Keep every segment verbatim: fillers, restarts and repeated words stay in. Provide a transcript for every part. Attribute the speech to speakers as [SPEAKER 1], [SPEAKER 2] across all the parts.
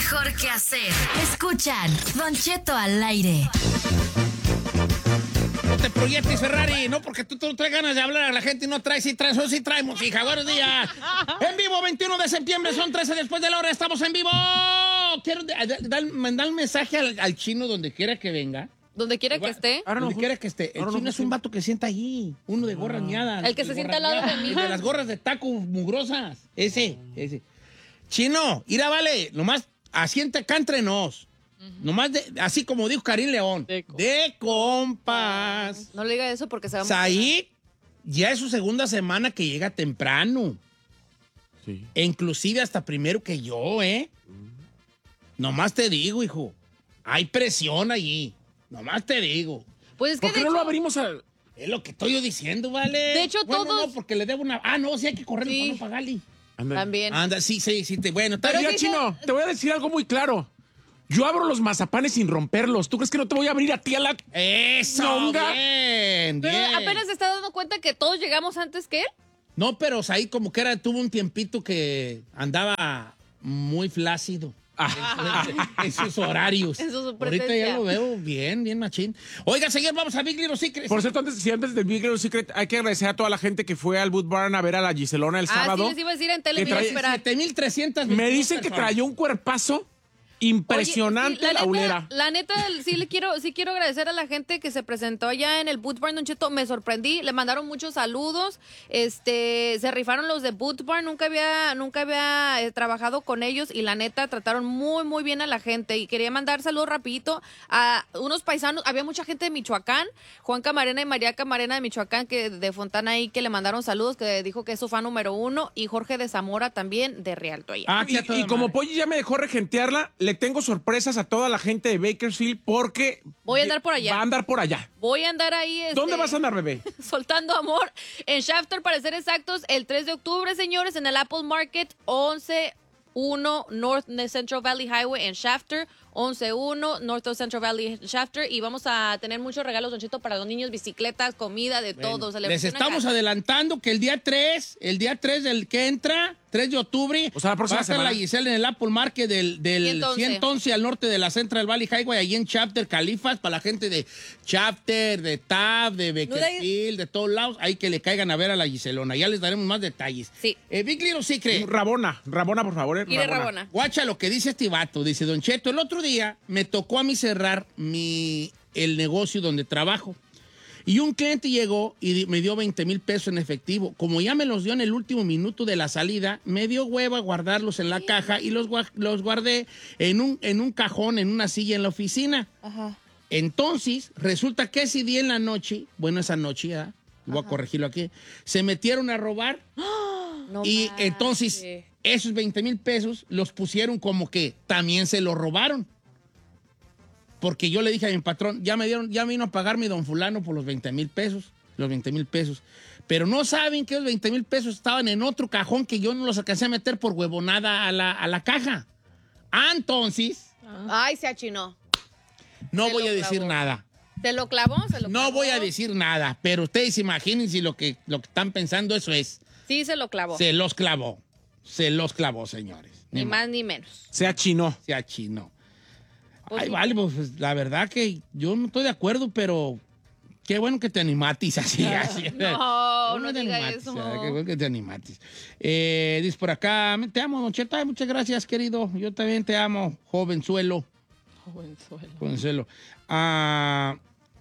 [SPEAKER 1] mejor que hacer. Escuchan Don Cheto al aire.
[SPEAKER 2] No te proyectes, Ferrari, no porque tú, tú no traes ganas de hablar a la gente y no traes, sí traes, o sí traemos, hija. Buenos días. En vivo, veintiuno de septiembre, son trece después de la hora, estamos en vivo. Quiero dar, mandar un mensaje al, al chino donde quiera que venga.
[SPEAKER 3] Donde quiera que esté.
[SPEAKER 2] Ahora donde no, quiera que este. El chino no, es un vato que sienta allí. Uno de gorras miadas.
[SPEAKER 3] El que se sienta al lado de mí.
[SPEAKER 2] El de las gorras de taco mugrosas. Ese, ese. Chino, mira, vale, nomás asienta acá entre nos. Uh-huh. Nomás, de, así como dijo Karim León. De, de compas.
[SPEAKER 3] No le diga eso porque se va a
[SPEAKER 2] Said ya es su segunda semana que llega temprano. Sí. E inclusive hasta primero que yo, ¿eh? Uh-huh. Nomás te digo, hijo. Hay presión allí. Nomás te digo.
[SPEAKER 3] Pues es que
[SPEAKER 4] ¿Por qué
[SPEAKER 3] de
[SPEAKER 4] no
[SPEAKER 3] hecho,
[SPEAKER 4] lo abrimos a...?
[SPEAKER 2] Es lo que estoy yo diciendo, ¿vale?
[SPEAKER 3] De hecho,
[SPEAKER 2] bueno,
[SPEAKER 3] todos...
[SPEAKER 2] no, porque le debo una... Ah, no, sí hay que correr sí. para no pagarle.
[SPEAKER 4] Anda.
[SPEAKER 3] También.
[SPEAKER 2] Anda, sí, sí, sí. Te... Bueno,
[SPEAKER 4] Pero mira, Chino, te voy a decir algo muy claro. Yo abro los mazapanes sin romperlos. ¿Tú crees que no te voy a abrir a ti a la...
[SPEAKER 2] ¡Eso!
[SPEAKER 4] ¡Nonga!
[SPEAKER 2] Bien,
[SPEAKER 3] Pero
[SPEAKER 2] bien.
[SPEAKER 3] apenas se está dando cuenta que todos llegamos antes que él.
[SPEAKER 2] No, pero ahí como que era, tuvo un tiempito que andaba muy flácido. En sus horarios.
[SPEAKER 3] En su
[SPEAKER 2] Ahorita ya lo veo bien, bien machín. Oiga, señor, vamos a Big Little Secret.
[SPEAKER 4] Por cierto, antes, si antes del Big Little Secret, hay que agradecer a toda la gente que fue al Boot Barn a ver a la Giselona el
[SPEAKER 3] ah,
[SPEAKER 4] sábado.
[SPEAKER 3] Ah, sí, les iba a decir en tele.
[SPEAKER 2] siete mil trescientas
[SPEAKER 4] Me dicen que traía un cuerpazo impresionante.
[SPEAKER 3] Oye,
[SPEAKER 4] la,
[SPEAKER 3] la
[SPEAKER 4] aulera.
[SPEAKER 3] Neta, la neta, sí le quiero, sí quiero agradecer a la gente que se presentó allá en el Boot Barn, Don Cheto. Me sorprendí, le mandaron muchos saludos. Este, se rifaron los de Boot Barn, nunca había, nunca había eh, trabajado con ellos y la neta trataron muy, muy bien a la gente. Y quería mandar saludos rapidito a unos paisanos. Había mucha gente de Michoacán, Juan Camarena y María Camarena de Michoacán, que de Fontana ahí, que le mandaron saludos, que dijo que es su fan número uno, y Jorge de Zamora también de Rialto allá.
[SPEAKER 4] Ah, y, y como Polly ya me dejó regentearla, le tengo sorpresas a toda la gente de Bakersfield porque...
[SPEAKER 3] Voy a andar por allá.
[SPEAKER 4] Va a andar por allá.
[SPEAKER 3] Voy a andar ahí. Este,
[SPEAKER 4] ¿Dónde vas a andar, bebé?
[SPEAKER 3] Soltando amor. En Shafter, para ser exactos, el tres de octubre, señores, en el Apple Market, once uno North Central Valley Highway en Shafter. once uno North Central Valley Shafter. Y vamos a tener muchos regalos, Don Cheto, para los niños, bicicletas, comida, de bueno, todo.
[SPEAKER 2] Les estamos adelantando que el día tres, el día tres del que entra, tres de octubre,
[SPEAKER 4] o sea, la próxima
[SPEAKER 2] va a estar
[SPEAKER 4] semana.
[SPEAKER 2] la Giselle en el Apple Market del, del ciento once al norte de la Central Valley Highway, allí en Shafter, Califas, para la gente de Shafter, de Taft, de Bakersfield, de todos lados, ahí que le caigan a ver a la Giselona. Ya les daremos más detalles.
[SPEAKER 3] Sí.
[SPEAKER 2] Eh, Big Little Secret.
[SPEAKER 4] Rabona, Rabona, por favor. Eh,
[SPEAKER 3] y de Rabona.
[SPEAKER 2] Guacha lo que dice este vato, dice Don Cheto, el otro día me tocó a mí cerrar mi, el negocio donde trabajo. Y un cliente llegó y me dio veinte mil pesos en efectivo. Como ya me los dio en el último minuto de la salida, me dio hueva guardarlos en la caja y los, los guardé en un, en un cajón, en una silla en la oficina. Ajá. Entonces, resulta que ese día en la noche, bueno, esa noche ya, voy a corregirlo aquí, se metieron a robar. No y más. Entonces, esos veinte mil pesos los pusieron como que también se los robaron. Porque yo le dije a mi patrón, ya me dieron, ya me vino a pagar mi don fulano por los veinte mil pesos, los veinte mil pesos. Pero no saben que los veinte mil pesos estaban en otro cajón que yo no los alcancé a meter por huevonada a la, a la caja. Ah, entonces...
[SPEAKER 3] Ay, se achinó.
[SPEAKER 2] No
[SPEAKER 3] se
[SPEAKER 2] voy a decir
[SPEAKER 3] clavó.
[SPEAKER 2] nada.
[SPEAKER 3] ¿Se lo clavó? ¿Se lo
[SPEAKER 2] no
[SPEAKER 3] clavó?
[SPEAKER 2] voy a decir nada, pero ustedes imagínense lo que, lo que están pensando, eso es.
[SPEAKER 3] Sí, se lo clavó.
[SPEAKER 2] Se los clavó. Se los clavó, señores.
[SPEAKER 3] Ni, ni más ni menos.
[SPEAKER 4] Se achinó.
[SPEAKER 2] Se achinó.
[SPEAKER 3] Pues
[SPEAKER 2] Ay,
[SPEAKER 3] sí.
[SPEAKER 2] vale, pues la verdad que yo no estoy de acuerdo, pero qué bueno que te animatis así. así.
[SPEAKER 3] No,
[SPEAKER 2] Qué bueno
[SPEAKER 3] no
[SPEAKER 2] te
[SPEAKER 3] diga
[SPEAKER 2] animatis,
[SPEAKER 3] eso.
[SPEAKER 2] ¿sabes? Qué bueno que te animatis. Eh, dice por acá, te amo, Don Cheto. Ay, muchas gracias, querido. Yo también te amo, jovenzuelo.
[SPEAKER 3] Jovenzuelo.
[SPEAKER 2] Jovenzuelo. Ah...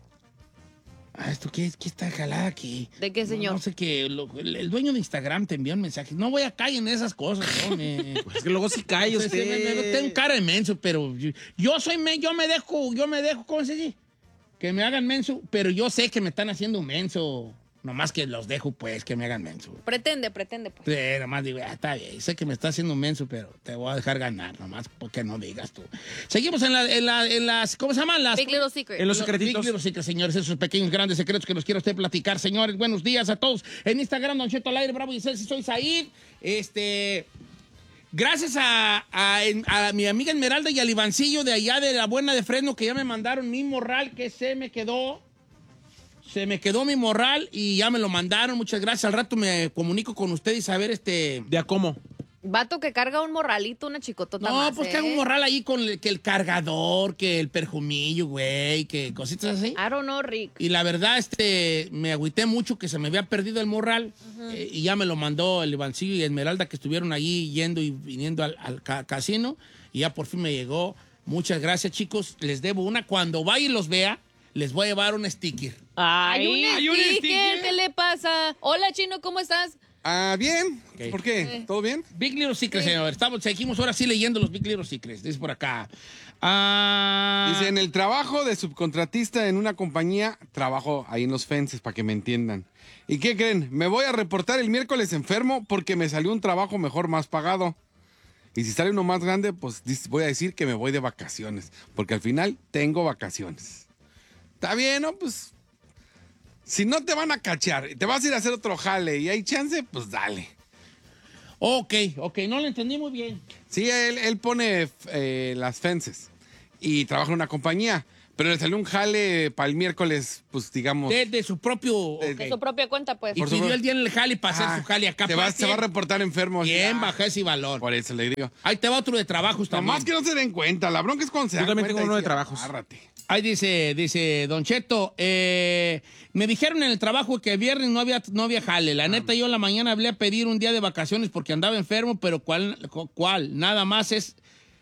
[SPEAKER 2] Ah, ¿esto qué, qué está jalada aquí?
[SPEAKER 3] ¿De qué, señor?
[SPEAKER 2] No, no sé qué. Lo, el, el dueño de Instagram te envió un mensaje. No voy a caer en esas cosas, hombre.
[SPEAKER 4] Pues que luego sí cae
[SPEAKER 2] No sé,
[SPEAKER 4] usted.
[SPEAKER 2] se me- me- tengo cara de menso, pero yo, yo soy me, yo me dejo, yo me dejo, ¿cómo se dice? Que me hagan menso, pero yo sé que me están haciendo menso. Nomás que los dejo, pues, que me hagan menso.
[SPEAKER 3] Pretende, pretende, pues.
[SPEAKER 2] Sí, nomás digo, ah, está bien, sé que me está haciendo menso, pero te voy a dejar ganar, nomás porque no digas tú. Seguimos en, la, en, la, en las, ¿cómo se llaman? Las,
[SPEAKER 3] Big Little Secret.
[SPEAKER 4] En los secretitos.
[SPEAKER 2] Big Little Secret, señores, esos pequeños, grandes secretos que los quiero a usted platicar, señores. Buenos días a todos. En Instagram, Don Cheto al aire, Bravo y Celsi, soy Said. Este... Gracias a, a, a mi amiga Esmeralda y al Ivancillo de allá de la Buena de Fresno, que ya me mandaron mi morral que se me quedó. Se me quedó mi morral y ya me lo mandaron. Muchas gracias. Al rato me comunico con ustedes a ver este...
[SPEAKER 4] ¿De a cómo?
[SPEAKER 3] Vato que carga un morralito, una chicotota
[SPEAKER 2] No,
[SPEAKER 3] más,
[SPEAKER 2] pues
[SPEAKER 3] ¿eh?
[SPEAKER 2] que hago un morral ahí con el, que el cargador, que el perjumillo, güey, que cositas así.
[SPEAKER 3] I don't know, Rick.
[SPEAKER 2] Y la verdad, este, me agüité mucho que se me había perdido el morral.
[SPEAKER 3] Ujú.
[SPEAKER 2] eh, y ya me lo mandó el Ivancillo y Esmeralda, que estuvieron ahí yendo y viniendo al, al ca- casino. Y ya por fin me llegó. Muchas gracias, chicos. Les debo una. Cuando vaya y los vea, les voy a llevar un sticker.
[SPEAKER 3] Hay un,
[SPEAKER 5] ¿hay un
[SPEAKER 3] sticker,
[SPEAKER 5] sticker?
[SPEAKER 3] ¿qué le pasa? Hola, Chino, ¿cómo estás?
[SPEAKER 5] Ah, bien.
[SPEAKER 2] Ok.
[SPEAKER 5] ¿Por qué?
[SPEAKER 3] Eh.
[SPEAKER 5] ¿Todo bien?
[SPEAKER 2] Big Little Secrets, señor. Estamos, seguimos ahora sí leyendo los Big Little Secrets. Dice por acá. Ah,
[SPEAKER 5] Dice, en el trabajo de subcontratista en una compañía, trabajo ahí en los fences, para que me entiendan. ¿Y qué creen? Me voy a reportar el miércoles enfermo porque me salió un trabajo mejor, más pagado. Y si sale uno más grande, pues dis- voy a decir que me voy de vacaciones. Porque al final tengo vacaciones. Está bien, ¿no? Pues... Si no te van a cachar, te vas a ir a hacer otro jale y hay chance, pues dale.
[SPEAKER 2] ok, ok. No lo entendí muy bien.
[SPEAKER 5] Sí, él, él pone eh, las fences y trabaja en una compañía, pero le salió un jale para el miércoles, pues digamos...
[SPEAKER 2] De, de su propio...
[SPEAKER 5] De-
[SPEAKER 2] ok.
[SPEAKER 3] De su propia cuenta, pues.
[SPEAKER 2] Y
[SPEAKER 5] por
[SPEAKER 2] pidió
[SPEAKER 5] supuesto.
[SPEAKER 2] el día en el jale para hacer
[SPEAKER 5] Ah,
[SPEAKER 2] su jale acá.
[SPEAKER 5] te va,
[SPEAKER 2] aparte.
[SPEAKER 5] se va a reportar enfermo.
[SPEAKER 2] Bien,
[SPEAKER 5] Ah,
[SPEAKER 2] baja ese valor.
[SPEAKER 5] Por eso le digo.
[SPEAKER 2] Ahí te va otro de trabajo también.
[SPEAKER 5] Nomás que no se den cuenta, la bronca es cuando se
[SPEAKER 4] Yo
[SPEAKER 5] dan
[SPEAKER 4] también
[SPEAKER 5] cuenta
[SPEAKER 4] tengo uno
[SPEAKER 5] y
[SPEAKER 4] de
[SPEAKER 5] sí,
[SPEAKER 4] trabajos.
[SPEAKER 5] agárrate.
[SPEAKER 2] Ahí dice, dice Don Cheto, eh, me dijeron en el trabajo que el viernes no había, no había jale. La neta, yo en la mañana hablé a pedir un día de vacaciones porque andaba enfermo, pero ¿cuál? cuál? Nada más es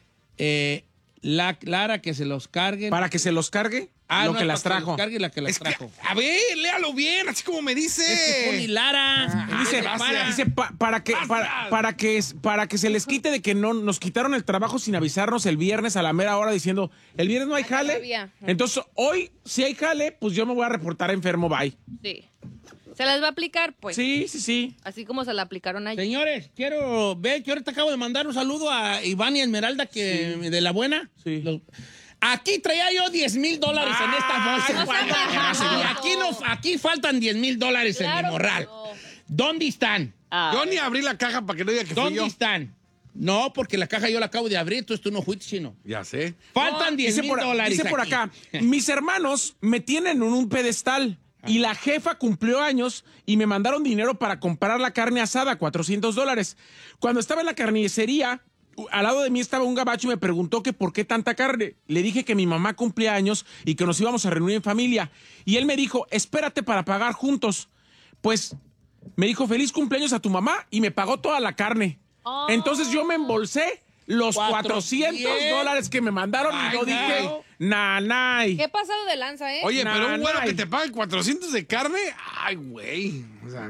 [SPEAKER 2] eh, la Clara que se los carguen.
[SPEAKER 4] Para que se los cargue
[SPEAKER 2] Ah,
[SPEAKER 4] lo
[SPEAKER 2] no,
[SPEAKER 4] que
[SPEAKER 2] para
[SPEAKER 4] las trajo.
[SPEAKER 2] los cargue la que las
[SPEAKER 5] Es que,
[SPEAKER 2] trajo.
[SPEAKER 5] a ver, léalo bien, así como me dice.
[SPEAKER 2] Es que pone Lara.
[SPEAKER 5] Ah,
[SPEAKER 4] Dice,
[SPEAKER 5] gracias.
[SPEAKER 4] dice pa- para, que, para, para, que, para que se les quite de que no nos quitaron el trabajo sin avisarnos el viernes a la mera hora diciendo, el viernes no hay
[SPEAKER 3] Ah,
[SPEAKER 4] jale.
[SPEAKER 3] todavía.
[SPEAKER 4] Entonces, hoy, si hay jale, pues yo me voy a reportar enfermo, bye.
[SPEAKER 3] Sí. Se las va a aplicar, pues.
[SPEAKER 4] Sí, sí, sí.
[SPEAKER 3] Así como se la aplicaron ayer.
[SPEAKER 2] Señores, quiero ver que ahorita acabo de mandar un saludo a Iván y Esmeralda que, de la buena.
[SPEAKER 4] Sí.
[SPEAKER 2] Los- aquí traía yo diez mil dólares en esta bolsa.
[SPEAKER 3] no seas baboso.
[SPEAKER 2] Y aquí, nos, aquí faltan diez mil dólares en mi
[SPEAKER 3] Claro
[SPEAKER 2] morral.
[SPEAKER 3] que no.
[SPEAKER 2] ¿Dónde están?
[SPEAKER 3] Ah,
[SPEAKER 5] Yo ni abrí la caja para que no diga que fui
[SPEAKER 2] ¿Dónde
[SPEAKER 5] yo.
[SPEAKER 2] están? No, porque la caja yo la acabo de abrir, entonces tú no fuiste, chino.
[SPEAKER 5] Ya sé.
[SPEAKER 2] Faltan diez
[SPEAKER 4] Dice
[SPEAKER 2] mil
[SPEAKER 4] por,
[SPEAKER 2] dólares.
[SPEAKER 4] dice por
[SPEAKER 2] aquí.
[SPEAKER 4] acá, mis hermanos me tienen en un pedestal y la jefa cumplió años y me mandaron dinero para comprar la carne asada, cuatrocientos dólares. Cuando estaba en la carnicería, al lado de mí estaba un gabacho y me preguntó que por qué tanta carne. Le dije que mi mamá cumplía años y que nos íbamos a reunir en familia. Y él me dijo, espérate para pagar juntos. Pues me dijo, feliz cumpleaños a tu mamá y me pagó toda la carne.
[SPEAKER 3] Oh.
[SPEAKER 4] Entonces yo me embolsé los
[SPEAKER 2] cuatrocientos
[SPEAKER 4] cuatrocientos dólares que me mandaron y yo
[SPEAKER 2] Ay,
[SPEAKER 4] dije,
[SPEAKER 2] no.
[SPEAKER 4] nanay.
[SPEAKER 3] ¿Qué pasado de lanza, eh?
[SPEAKER 5] Oye,
[SPEAKER 4] Nah,
[SPEAKER 5] pero un güero
[SPEAKER 4] nah.
[SPEAKER 5] que te pague cuatrocientos de carne, ay, güey. O sea,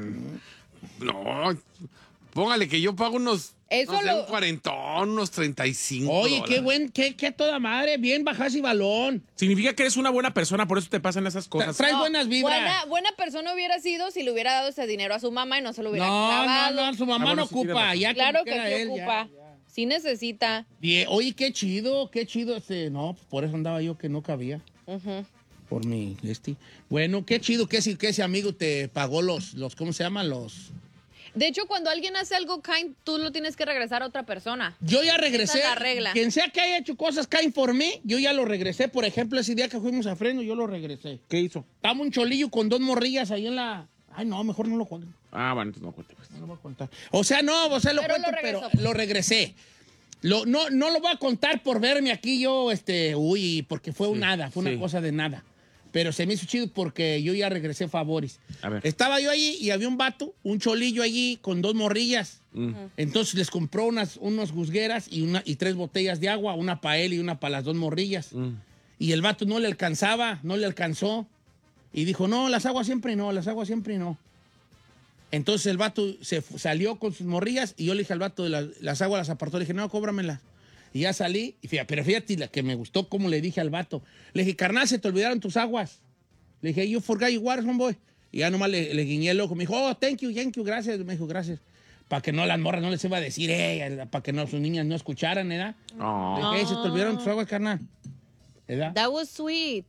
[SPEAKER 5] no. Póngale que yo pago unos.
[SPEAKER 3] Eso
[SPEAKER 5] no sé,
[SPEAKER 3] lo-
[SPEAKER 5] un cuarentón, unos treinta y cinco.
[SPEAKER 2] Oye, qué
[SPEAKER 5] dólares.
[SPEAKER 2] buen, qué, qué a toda madre. Bien bajas y balón.
[SPEAKER 4] Significa que eres una buena persona, por eso te pasan esas cosas.
[SPEAKER 2] Traes
[SPEAKER 3] No,
[SPEAKER 2] buenas vibras.
[SPEAKER 3] Buena, buena persona hubiera sido si le hubiera dado ese dinero a su mamá y no se lo hubiera
[SPEAKER 2] No, no,
[SPEAKER 3] clavado.
[SPEAKER 2] no, su mamá
[SPEAKER 4] Ah, bueno,
[SPEAKER 2] no
[SPEAKER 4] sí tiene
[SPEAKER 2] ocupa.
[SPEAKER 4] razón.
[SPEAKER 2] Ya
[SPEAKER 3] Claro
[SPEAKER 2] como
[SPEAKER 3] que
[SPEAKER 2] quiera
[SPEAKER 3] sí
[SPEAKER 2] él, ya.
[SPEAKER 3] ocupa. Sí necesita.
[SPEAKER 2] Bien, oye, qué chido, qué chido. Este, no, pues por eso andaba yo que no cabía.
[SPEAKER 3] Ujú.
[SPEAKER 2] Por mi, este. Bueno, qué chido que ese, que ese amigo te pagó los, los, ¿cómo se llaman? Los...
[SPEAKER 3] De hecho, cuando alguien hace algo kind, tú lo tienes que regresar a otra persona.
[SPEAKER 2] Yo ya regresé.
[SPEAKER 3] Esa es la regla.
[SPEAKER 2] Quien sea que haya hecho cosas kind for me, yo ya lo regresé. Por ejemplo, ese día que fuimos a Fresno, yo lo regresé.
[SPEAKER 4] ¿Qué hizo?
[SPEAKER 2] Estaba un cholillo con dos morrillas ahí en la... Ay, no, mejor no lo cuento.
[SPEAKER 4] Ah, bueno, entonces no cuente. Pues.
[SPEAKER 2] No lo voy a contar. O sea, no, o sea, lo
[SPEAKER 3] Pero
[SPEAKER 2] cuento,
[SPEAKER 3] lo
[SPEAKER 2] pero
[SPEAKER 3] regresó.
[SPEAKER 2] lo regresé. Lo, no, no lo voy a contar por verme aquí yo, este, uy, porque fue un nada, fue una
[SPEAKER 4] sí.
[SPEAKER 2] cosa de nada. Pero se me hizo chido porque yo ya regresé favores.
[SPEAKER 4] A ver.
[SPEAKER 2] Estaba yo allí y había un vato, un cholillo allí con dos morrillas.
[SPEAKER 4] Mm.
[SPEAKER 2] Entonces les compró unas, unas juzgueras y, una, y tres botellas de agua, una para él y una para las dos morrillas.
[SPEAKER 4] Mm.
[SPEAKER 2] Y el vato no le alcanzaba, no le alcanzó. Y dijo, no, las aguas siempre no, las aguas siempre no. Entonces el vato se fu- salió con sus morrillas y yo le dije al vato de la- las aguas, las apartó. Le dije, no, cóbramelas. Y ya salí. Y fíjate, pero fíjate la que me gustó como le dije al vato. Le dije, carnal, se te olvidaron tus aguas. Le dije, you forgot your water, homeboy. Y ya nomás le, le guiñé el ojo. Me dijo, oh, thank you, thank you, gracias. Me dijo, gracias. Para que no las morras no les iba a decir, eh, para que no, sus niñas no escucharan, ¿verdad?
[SPEAKER 4] Oh.
[SPEAKER 2] Le dije, "Ey, se te olvidaron tus aguas, carnal. ¿Verdad?
[SPEAKER 3] That was sweet.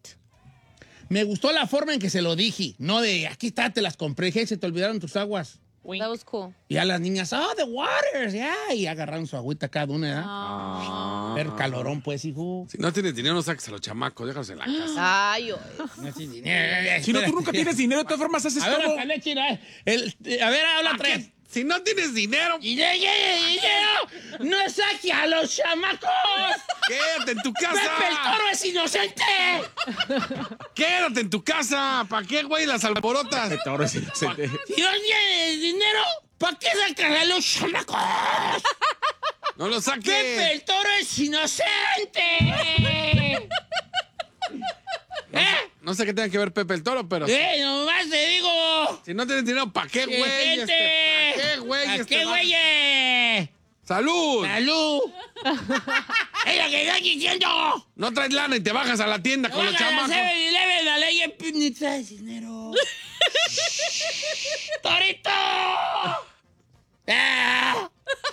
[SPEAKER 2] Me gustó la forma en que se lo dije. No de, aquí está, te las compré. Dije, se te olvidaron tus aguas.
[SPEAKER 3] That was cool.
[SPEAKER 2] Y a las niñas, oh, the waters, ya. Y agarraron su agüita cada una, ¿verdad?
[SPEAKER 3] Ah.
[SPEAKER 2] Pero calorón, pues, hijo.
[SPEAKER 5] Si no tienes dinero, no saques a los chamacos, déjalos en la casa.
[SPEAKER 3] Ay, oye.
[SPEAKER 2] No tienes dinero.
[SPEAKER 4] Si no, tú nunca tienes dinero, de todas formas haces
[SPEAKER 2] A ver,
[SPEAKER 4] todo.
[SPEAKER 2] hasta leche, a, el- a ver, habla
[SPEAKER 5] ¿A
[SPEAKER 2] tres.
[SPEAKER 5] qué Si no tienes dinero,
[SPEAKER 2] ¡Dinero, dinero! ¡No saque a los chamacos!
[SPEAKER 5] quédate en tu casa.
[SPEAKER 2] ¡Pepe el Toro es inocente!
[SPEAKER 5] Quédate en tu casa. ¿Para qué, güey, las alborotas?
[SPEAKER 4] El Toro es inocente.
[SPEAKER 2] Si no tienes dinero, ¿para qué sacas a los chamacos?
[SPEAKER 5] No lo saques.
[SPEAKER 2] ¡Pepe el Toro es inocente! ¿Eh?
[SPEAKER 5] No sé qué tiene que ver Pepe el Toro, pero...
[SPEAKER 2] ¡Eh, nomás te digo!
[SPEAKER 5] Si no tienes dinero, ¿para qué, güey?
[SPEAKER 2] ¡Gente!
[SPEAKER 5] Este, ¿Para qué, güey?
[SPEAKER 2] ¿Para
[SPEAKER 5] este
[SPEAKER 2] qué,
[SPEAKER 5] va-
[SPEAKER 2] güeyes?
[SPEAKER 5] ¡Salud!
[SPEAKER 2] ¡Salud! ¡Es lo que estoy diciendo!
[SPEAKER 5] No traes lana y te bajas a la tienda con los chamacos.
[SPEAKER 2] seven-Eleven, la ley en pi- ni traes dinero. ¡Torito! ¡Ah!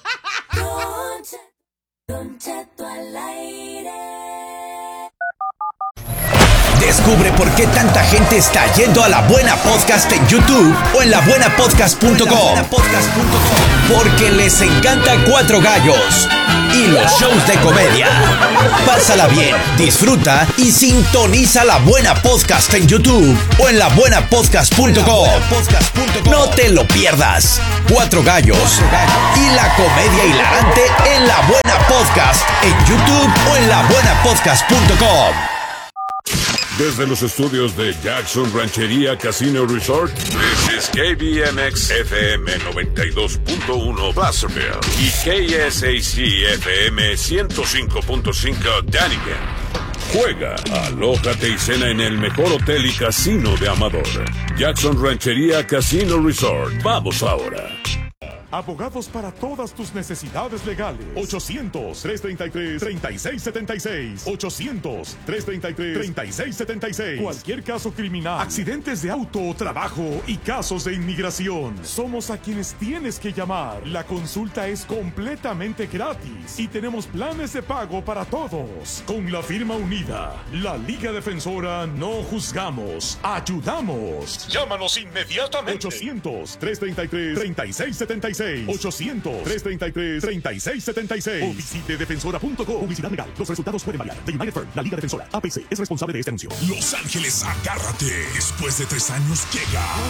[SPEAKER 6] Descubre por qué tanta gente está yendo a La Buena Podcast en YouTube o en la buena podcast punto com. Porque les encanta Cuatro Gallos y los shows de comedia. Pásala bien, disfruta y sintoniza La Buena Podcast en YouTube o en la buena podcast punto com. No te lo pierdas. Cuatro Gallos y la comedia hilarante en La Buena Podcast en YouTube o en la buena podcast punto com.
[SPEAKER 7] Desde los estudios de Jackson Ranchería Casino Resort, this is K B M X F M noventa y dos punto uno Placerville y K S A C F M ciento cinco punto cinco Dunnigan. Juega, alójate y cena en el mejor hotel y casino de Amador. Jackson Ranchería Casino Resort. Vamos ahora.
[SPEAKER 8] Abogados para todas tus necesidades legales. ochocientos, trescientos treinta y tres, treinta y seis setenta y seis. ochocientos, trescientos treinta y tres, treinta y seis setenta y seis. Cualquier caso criminal, accidentes de auto o trabajo y casos de inmigración. Somos a quienes tienes que llamar. La consulta es completamente gratis y tenemos planes de pago para todos. Con la firma unida, la Liga Defensora no juzgamos, ayudamos. Llámanos inmediatamente. ochocientos, trescientos treinta y tres, treinta y seis setenta y seis. ochocientos, trescientos treinta y tres, treinta y seis setenta y seis. O visite defensora punto com. Publicidad legal. Los resultados pueden variar. The United Firm, la Liga Defensora, A P C, es responsable de este anuncio.
[SPEAKER 9] Los Ángeles, agárrate. Después de tres años llega